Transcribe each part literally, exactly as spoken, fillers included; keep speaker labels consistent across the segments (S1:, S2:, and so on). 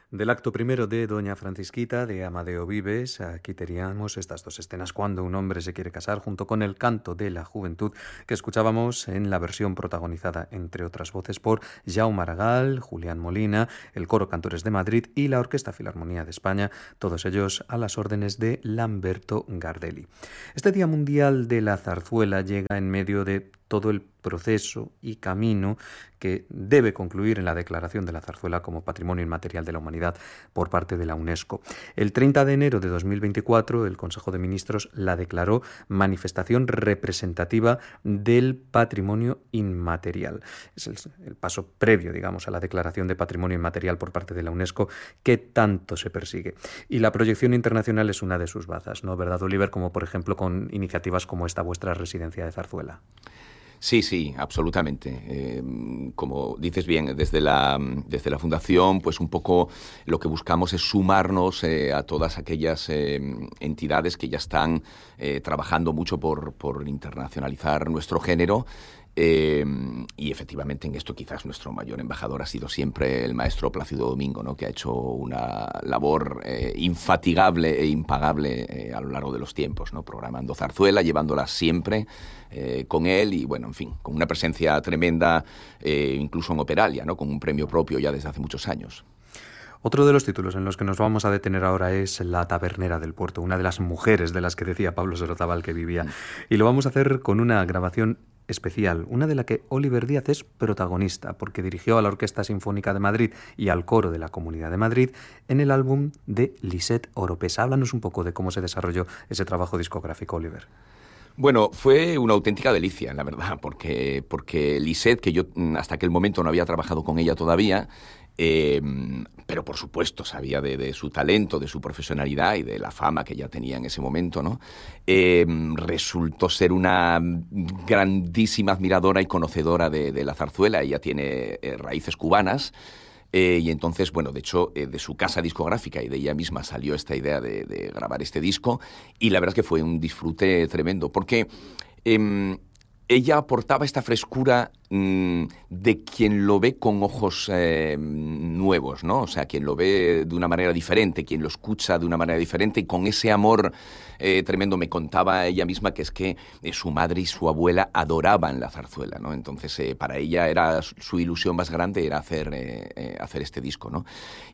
S1: Del acto primero de Doña Francisquita de Amadeo Vives, aquí teníamos estas dos escenas: cuando un hombre se quiere casar, junto con el canto de la juventud que escuchábamos en la versión protagonizada, entre otras voces, por Jaume Aragal, Julián Molina, el Coro Cantores de Madrid y la Orquesta Filarmonía de España, todos ellos a las órdenes de Lamberto Gardelli. Este Día Mundial de la Zarzuela llega en medio de todo el proceso y camino que debe concluir en la declaración de la zarzuela como Patrimonio Inmaterial de la Humanidad por parte de la UNESCO. El treinta de enero de dos mil veinticuatro, el Consejo de Ministros la declaró manifestación representativa del patrimonio inmaterial. Es el, el paso previo, digamos, a la declaración de patrimonio inmaterial por parte de la UNESCO que tanto se persigue. Y la proyección internacional es una de sus bazas, ¿no, verdad, Oliver? Como por ejemplo con iniciativas como esta vuestra residencia de zarzuela.
S2: Sí, sí, absolutamente. Eh, como dices bien, desde la, desde la Fundación, pues un poco lo que buscamos es sumarnos eh, a todas aquellas eh, entidades que ya están eh, trabajando mucho por, por internacionalizar nuestro género. Eh, y efectivamente en esto quizás nuestro mayor embajador ha sido siempre el maestro Plácido Domingo, ¿no?, que ha hecho una labor eh, infatigable e impagable eh, a lo largo de los tiempos, ¿no?, programando zarzuela, llevándola siempre eh, con él y, bueno, en fin, con una presencia tremenda, eh, incluso en Operalia, ¿no?, con un premio propio ya desde hace muchos años.
S1: Otro de los títulos en los que nos vamos a detener ahora es La tabernera del puerto, una de las mujeres de las que decía Pablo Sorozábal que vivía. Mm. Y lo vamos a hacer con una grabación especial, una de la que Oliver Díaz es protagonista, porque dirigió a la Orquesta Sinfónica de Madrid y al Coro de la Comunidad de Madrid en el álbum de Lisette Oropesa. Háblanos un poco de cómo se desarrolló ese trabajo discográfico, Oliver.
S2: Bueno, fue una auténtica delicia, la verdad, porque, porque Lisette, que yo hasta aquel momento no había trabajado con ella todavía, Eh, pero por supuesto sabía de, de su talento, de su profesionalidad y de la fama que ya tenía en ese momento, ¿no? Eh, resultó ser una grandísima admiradora y conocedora de, de la zarzuela. Ella tiene eh, raíces cubanas. Eh, y entonces, bueno, de hecho, eh, de su casa discográfica y de ella misma salió esta idea de, de grabar este disco, y la verdad es que fue un disfrute tremendo, porque eh, ella aportaba esta frescura mmm, de quien lo ve con ojos eh, nuevos, ¿no? O sea, quien lo ve de una manera diferente, quien lo escucha de una manera diferente, y con ese amor eh, tremendo. Me contaba ella misma que es que eh, su madre y su abuela adoraban la zarzuela, ¿no? Entonces, eh, para ella era su ilusión más grande era hacer, eh, eh, hacer este disco, ¿no?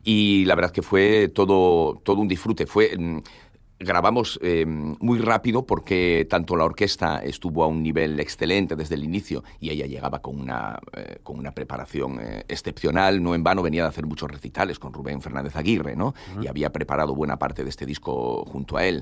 S2: Y la verdad es que fue todo, todo un disfrute. Fue... Mmm, Grabamos eh, muy rápido porque tanto la orquesta estuvo a un nivel excelente desde el inicio y ella llegaba con una, eh, con una preparación eh, excepcional. No en vano venía de hacer muchos recitales con Rubén Fernández Aguirre, ¿no? Uh-huh. Y había preparado buena parte de este disco junto a él.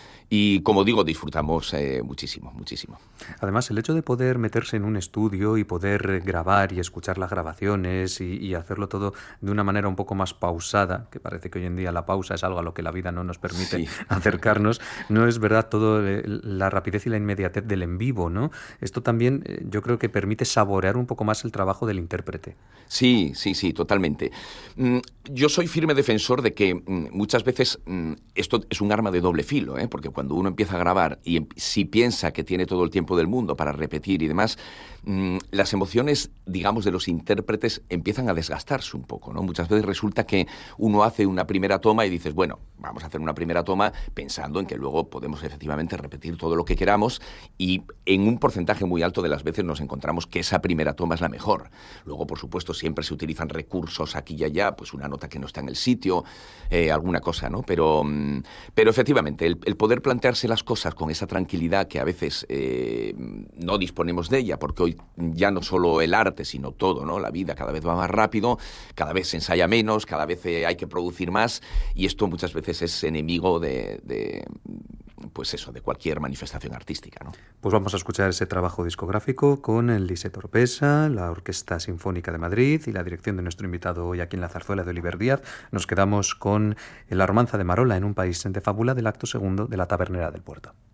S2: Y, como digo, disfrutamos eh, muchísimo, muchísimo.
S1: Además, el hecho de poder meterse en un estudio y poder grabar y escuchar las grabaciones y, y hacerlo todo de una manera un poco más pausada, que parece que hoy en día la pausa es algo a lo que la vida no nos permite sí. acercarnos, no es verdad todo la rapidez y la inmediatez del en vivo, ¿no? Esto también eh, yo creo que permite saborear un poco más el trabajo del intérprete.
S2: Sí, sí, sí, totalmente. Mm, yo soy firme defensor de que mm, muchas veces mm, esto es un arma de doble filo, ¿eh? Porque cuando uno empieza a grabar y si piensa que tiene todo el tiempo del mundo para repetir y demás, mmm, las emociones, digamos, de los intérpretes empiezan a desgastarse un poco, ¿no? Muchas veces resulta que uno hace una primera toma y dices, bueno, vamos a hacer una primera toma pensando en que luego podemos efectivamente repetir todo lo que queramos, y en un porcentaje muy alto de las veces nos encontramos que esa primera toma es la mejor. Luego, por supuesto, siempre se utilizan recursos aquí y allá, pues una nota que no está en el sitio, eh, alguna cosa, ¿no? Pero, mmm, pero efectivamente, el, el poder plantearse las cosas con esa tranquilidad que a veces eh, no disponemos de ella, porque hoy ya no solo el arte, sino todo, ¿no? La vida cada vez va más rápido, cada vez se ensaya menos, cada vez eh, hay que producir más, y esto muchas veces es enemigo de, de pues eso, de cualquier manifestación artística, ¿no?
S1: Pues vamos a escuchar ese trabajo discográfico con el Lisette Oropesa, la Orquesta Sinfónica de Madrid y la dirección de nuestro invitado hoy aquí en La Zarzuela, de Oliver Díaz. Nos quedamos con La romanza de Marola en un país de fábula, del acto segundo de La tabernera del puerto.